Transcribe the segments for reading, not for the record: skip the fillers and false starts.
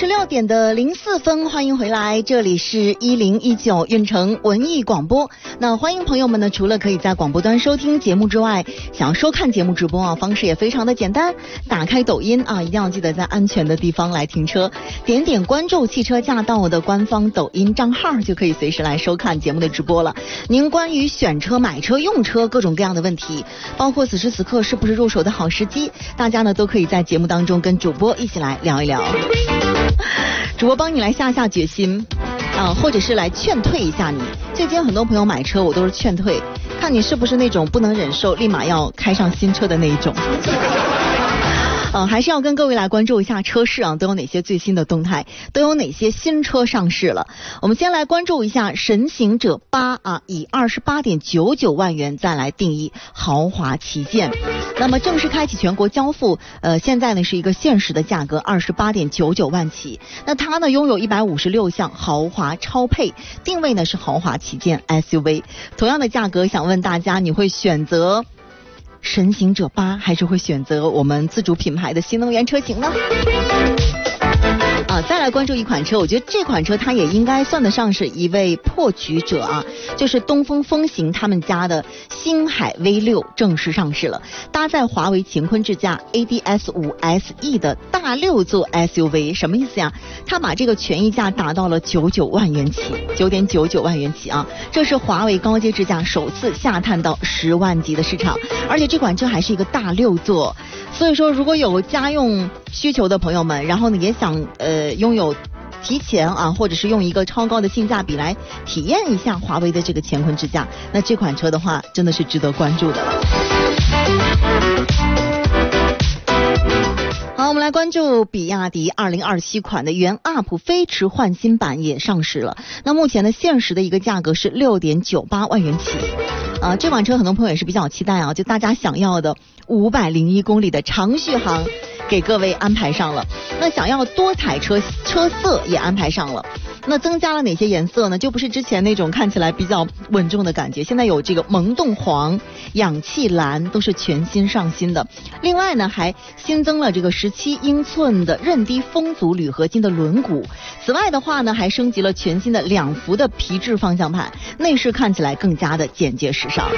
16:04，欢迎回来，这里是1019运城文艺广播。那欢迎朋友们呢，除了可以在广播端收听节目之外，想要收看节目直播啊，方式也非常的简单，打开抖音啊，一定要记得在安全的地方来停车，点点关注汽车驾到的官方抖音账号，就可以随时来收看节目的直播了。您关于选车、买车、用车各种各样的问题，包括此时此刻是不是入手的好时机，大家呢都可以在节目当中跟主播一起来聊一聊。主播帮你来下决心或者是来劝退一下你。最近很多朋友买车我都是劝退，看你是不是那种不能忍受立马要开上新车的那一种。还是要跟各位来关注一下车市啊，都有哪些最新的动态，都有哪些新车上市了。我们先来关注一下神行者8啊，以28.99万元再来定义豪华旗舰。那么正式开启全国交付，现在呢是一个限时的价格28.99万起。那它呢拥有156项豪华超配，定位呢是豪华旗舰 SUV。同样的价格，想问大家，你会选择神行者8还是会选择我们自主品牌的新能源车型呢？再来关注一款车，我觉得这款车它也应该算得上是一位破局者啊，就是东风风行他们家的星海 V6 正式上市了，搭载华为乾坤智驾 ADS5 SE 的大6座 SUV， 什么意思呀？它把这个权益价打到了99万元起，9.99万元起啊，这是华为高阶智驾首次下探到10万级的市场，而且这款车还是一个大6座，所以说如果有家用需求的朋友们，然后呢也想拥有提前啊，或者是用一个超高的性价比来体验一下华为的这个乾坤智驾，那这款车的话真的是值得关注的了。好，我们来关注比亚迪2027款的元 UP 飞驰焕新版也上市了，那目前的限时的一个价格是6.98万元起。这款车很多朋友也是比较期待啊，就大家想要的501公里的长续航给各位安排上了，那想要多彩车色也安排上了。那增加了哪些颜色呢？就不是之前那种看起来比较稳重的感觉，现在有这个萌动黄、氧气蓝，都是全新上新的。另外呢，还新增了这个17英寸的刃低风阻铝合金的轮毂。此外的话呢，还升级了全新的2幅的皮质方向盘，内饰看起来更加的简洁时尚。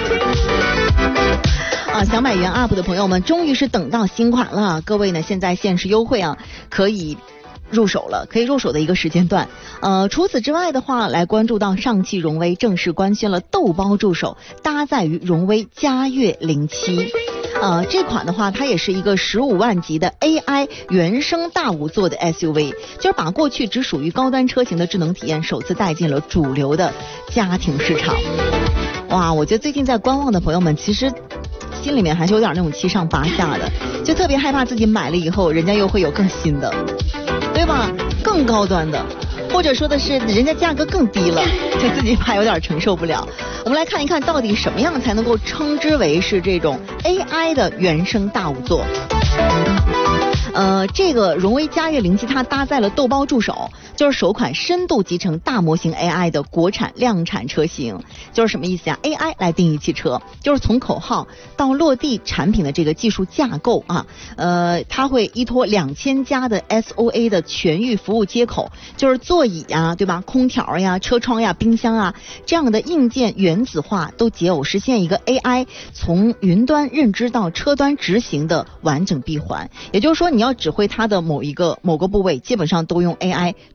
想买元 UP 的朋友们，终于是等到新款了。各位呢，现在限时优惠啊，可以入手了，可以入手的一个时间段。除此之外的话，来关注到上汽荣威正式官宣了豆包助手，搭载于荣威嘉悦07。这款的话，它也是一个15万级的 AI 原生大5座的 SUV， 就是把过去只属于高端车型的智能体验首次带进了主流的家庭市场。哇，我觉得最近在观望的朋友们，其实心里面还是有点那种七上八下的，就特别害怕自己买了以后人家又会有更新的，对吧？更高端的，或者说的是人家价格更低了，就自己怕有点承受不了。我们来看一看到底什么样才能够称之为是这种 AI 的原生大5座。这个荣威嘉悦07它搭载了豆包助手，就是首款深度集成大模型 AI 的国产量产车型。就是什么意思呀？ AI 来定义汽车，就是从口号到落地产品的这个技术架构啊，它会依托2000家的 SOA 的全域服务接口，就是座椅呀，对吧？空调呀、车窗呀、冰箱啊，这样的硬件原子化都皆有，实现一个 AI 从云端认知到车端执行的完整闭环。也就是说，你要指挥它的某个部位，基本上都用 AI